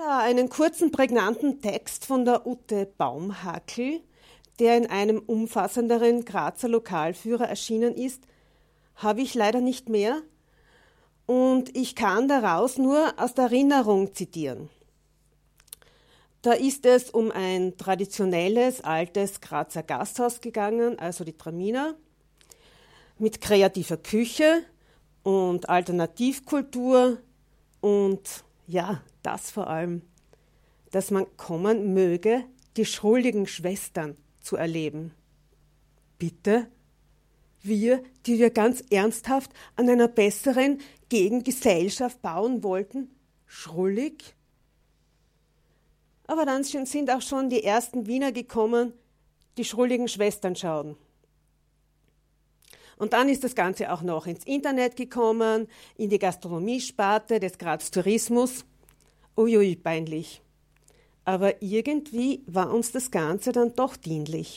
Ja, einen kurzen, prägnanten Text von der Ute Baumhackel, der in einem umfassenderen Grazer Lokalführer erschienen ist, habe ich leider nicht mehr und ich kann daraus nur aus der Erinnerung zitieren. Da ist es um ein traditionelles, altes Grazer Gasthaus gegangen, also die Traminer, mit kreativer Küche und Alternativkultur und ja, das vor allem, dass man kommen möge, die schrulligen Schwestern zu erleben. Bitte? Wir, die wir ganz ernsthaft an einer besseren Gegengesellschaft bauen wollten, schrullig? Aber dann sind auch schon die ersten Wiener gekommen, die schrulligen Schwestern schauen. Und dann ist das Ganze auch noch ins Internet gekommen, in die Gastronomiesparte des Graz Tourismus. Uiui, peinlich. Aber irgendwie war uns das Ganze dann doch dienlich.